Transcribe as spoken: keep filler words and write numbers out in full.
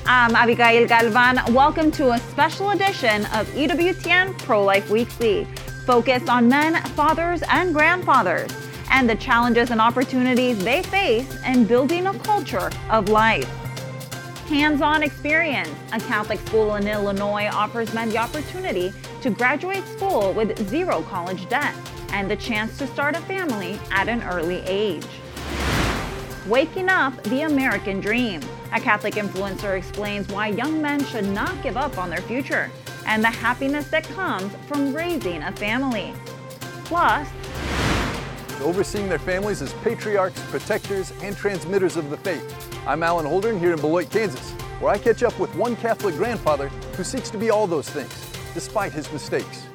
I'm Abigail Galvan. Welcome to a special edition of E W T N Pro-Life Weekly, focused on men, fathers, and grandfathers, and the challenges and opportunities they face in building a culture of life. Hands-on experience. A Catholic school in Illinois offers men the opportunity to graduate school with zero college debt and the chance to start a family at an early age. Waking up the American dream. A Catholic influencer explains why young men should not give up on their future and the happiness that comes from raising a family. Plus, overseeing their families as patriarchs, protectors, and transmitters of the faith. I'm Alan Holdren here in Beloit, Kansas, where I catch up with one Catholic grandfather who seeks to be all those things, despite his mistakes.